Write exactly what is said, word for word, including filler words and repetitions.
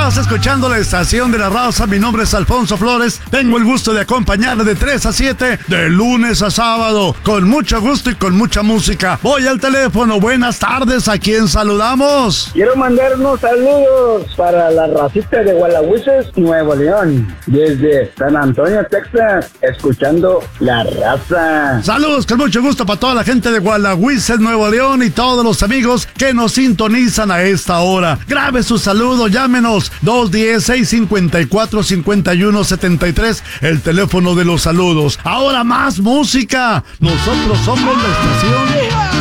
Estás escuchando la estación de la raza. Mi nombre es Alfonso Flores. Tengo el gusto de acompañarle de tres a siete, de lunes a sábado, con mucho gusto y con mucha música. Voy al teléfono. Buenas tardes, ¿a quién saludamos? Quiero mandar unos saludos para la racita de Gualahuises, Nuevo León, desde San Antonio, Texas, escuchando la raza. Saludos con mucho gusto para toda la gente de Gualahuises, Nuevo León y todos los amigos que nos sintonizan a esta hora. Grabe su saludo, llámenos dos uno cero, seis cinco cuatro, cinco uno siete tres, el teléfono de los saludos. Ahora más música. Nosotros somos la estación